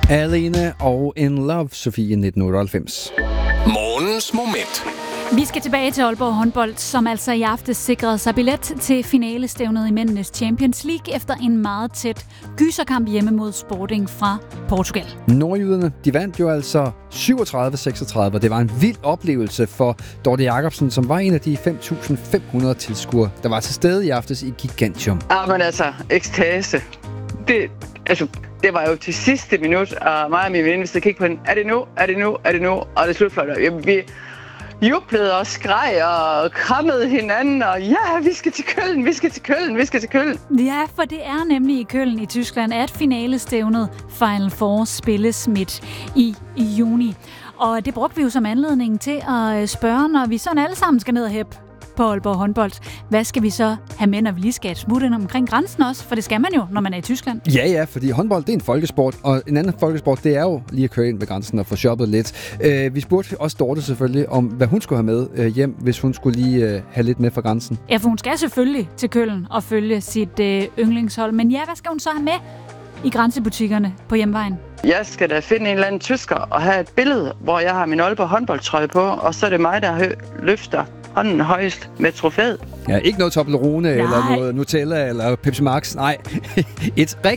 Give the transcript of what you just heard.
Alene og In Love, Sofie 1998. Morgens moment. Vi skal tilbage til Aalborg håndbold, som altså i aftes sikrede sig billet til finalestævnet i mændenes Champions League efter en meget tæt gyserkamp hjemme mod Sporting fra Portugal. Nordjyderne, de vandt jo altså 37-36, og det var en vild oplevelse for Dorte Jacobsen, som var en af de 5.500 tilskuere, der var til stede i aftes i Gigantium. Men altså, ekstase. Det var jo til sidste minut, og mig og min veninde, hvis jeg kiggede på den, er det nu, og det slutfløjter. Vi jublede og skreg og krammede hinanden, og ja, vi skal til Køln. Ja, for det er nemlig i Køln i Tyskland, at finalestævnet Final Four spilles midt i juni. Og det brugte vi jo som anledning til at spørge, når vi sådan alle sammen skal ned og hæppe på Aalborg håndbold. Hvad skal vi så have med, når vi lige skal smutte ind omkring grænsen også? For det skal man jo, når man er i Tyskland. Ja, fordi håndbold, det er en folkesport, og en anden folkesport, det er jo lige at køre ind ved grænsen og få shoppet lidt. Vi spurgte også Dorte selvfølgelig om, hvad hun skulle have med hjem, hvis hun skulle lige have lidt med fra grænsen. Ja, for hun skal selvfølgelig til Køln og følge sit yndlingshold. Men ja, hvad skal hun så have med i grænsebutikkerne på hjemvejen? Jeg skal da finde en eller anden tysker og have et billede, hvor jeg har min Aalborg håndboldtrøje på, og så er det mig, der løfter hånden højst med trofæet. Ja, ikke noget Toblerone eller noget Nutella eller Pepsi Max. Nej, et